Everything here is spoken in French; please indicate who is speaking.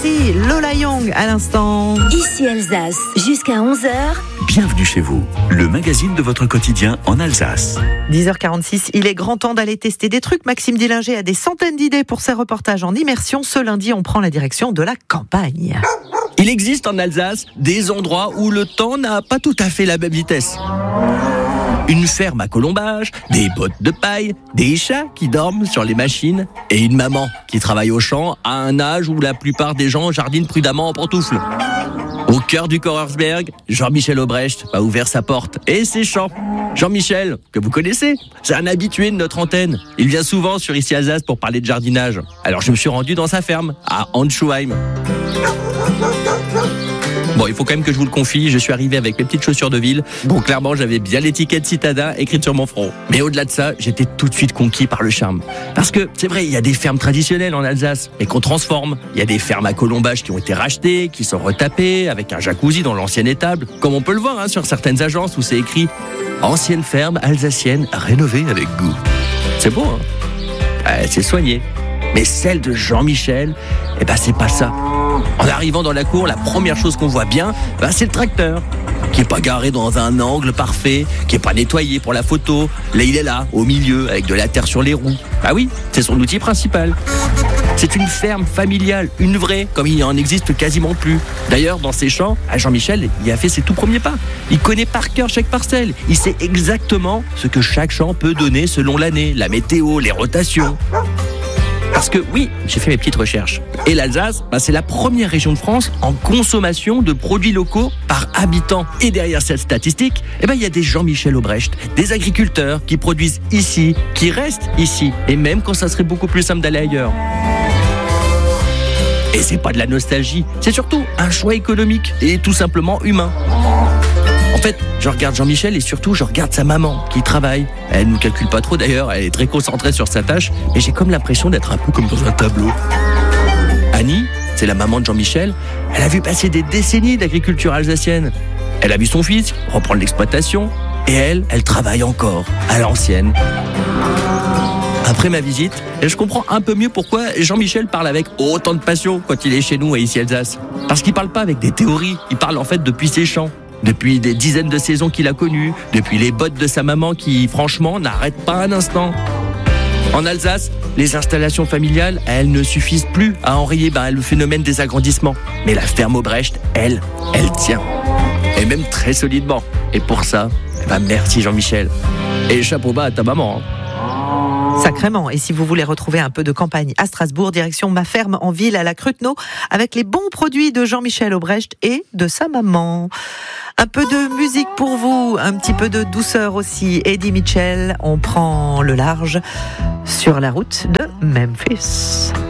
Speaker 1: Voici Lola Young à l'instant.
Speaker 2: Ici Alsace, jusqu'à 11h.
Speaker 3: Bienvenue chez vous, le magazine de votre quotidien en Alsace.
Speaker 1: 10h46, il est grand temps d'aller tester des trucs. Maxime Dillinger a des centaines d'idées pour ses reportages en immersion. Ce lundi, on prend la direction de la campagne.
Speaker 4: Il existe en Alsace des endroits où le temps n'a pas tout à fait la même vitesse. Une ferme à colombage, des bottes de paille, des chats qui dorment sur les machines et une maman qui travaille au champ à un âge où la plupart des gens jardinent prudemment en pantoufles. Au cœur du Korersberg, Jean-Michel Aubrecht a ouvert sa porte et ses champs. Jean-Michel, que vous connaissez, c'est un habitué de notre antenne. Il vient souvent sur Ici Alsace pour parler de jardinage. Alors je me suis rendu dans sa ferme, à Anschuheim. Bon, il faut quand même que je vous le confie, je suis arrivé avec mes petites chaussures de ville. Bon, clairement, j'avais bien l'étiquette citadin écrite sur mon front. Mais au-delà de ça, j'étais tout de suite conquis par le charme. Parce que, c'est vrai, il y a des fermes traditionnelles en Alsace, et qu'on transforme. Il y a des fermes à colombage qui ont été rachetées, qui sont retapées, avec un jacuzzi dans l'ancienne étable. Comme on peut le voir sur certaines agences où c'est écrit « Ancienne ferme alsacienne rénovée avec goût ». C'est beau, hein ? C'est soigné. Mais celle de Jean-Michel, c'est pas ça. En arrivant dans la cour, la première chose qu'on voit bien, c'est le tracteur, qui est pas garé dans un angle parfait, qui est pas nettoyé pour la photo. Là, il est là, au milieu, avec de la terre sur les roues. Ah oui, c'est son outil principal. C'est une ferme familiale, une vraie, comme il en existe quasiment plus. D'ailleurs, dans ses champs, Jean-Michel, il a fait ses tout premiers pas. Il connaît par cœur chaque parcelle. Il sait exactement ce que chaque champ peut donner selon l'année, la météo, les rotations. Parce que oui, j'ai fait mes petites recherches. Et l'Alsace, c'est la première région de France en consommation de produits locaux par habitant. Et derrière cette statistique, il y a des Jean-Michel Aubrecht, des agriculteurs qui produisent ici, qui restent ici, et même quand ça serait beaucoup plus simple d'aller ailleurs. Et c'est pas de la nostalgie, c'est surtout un choix économique et tout simplement humain. En fait, je regarde Jean-Michel et surtout, je regarde sa maman qui travaille. Elle ne calcule pas trop d'ailleurs, elle est très concentrée sur sa tâche, mais j'ai comme l'impression d'être un peu comme dans un tableau. Annie, c'est la maman de Jean-Michel, elle a vu passer des décennies d'agriculture alsacienne. Elle a vu son fils reprendre l'exploitation et elle travaille encore, à l'ancienne. Après ma visite, je comprends un peu mieux pourquoi Jean-Michel parle avec autant de passion quand il est chez nous à Ici Alsace. Parce qu'il parle pas avec des théories, il parle en fait depuis ses champs. Depuis des dizaines de saisons qu'il a connues, depuis les bottes de sa maman qui, franchement, n'arrêtent pas un instant. En Alsace, les installations familiales, elles ne suffisent plus à enrayer le phénomène des agrandissements. Mais la ferme Aubrecht, elle tient. Et même très solidement. Et pour ça, merci Jean-Michel. Et chapeau bas à ta maman.
Speaker 1: Sacrément. Et si vous voulez retrouver un peu de campagne à Strasbourg, direction ma ferme en ville à la Cruteno, avec les bons produits de Jean-Michel Aubrecht et de sa maman. Un peu de musique pour vous, un petit peu de douceur aussi. Eddie Mitchell, on prend le large sur la route de Memphis.